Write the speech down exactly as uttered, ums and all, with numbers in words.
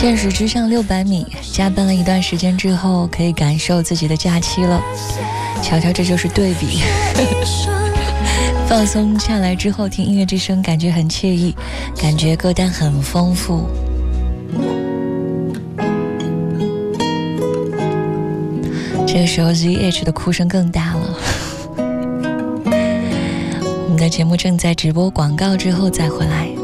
现实之上六百米，加班了一段时间之后，可以感受自己的假期了。瞧瞧，这就是对比。放松下来之后，听音乐之声，感觉很惬意，感觉歌单很丰富。这个时候 Z H 的哭声更大了。我们的节目正在直播，广告之后再回来。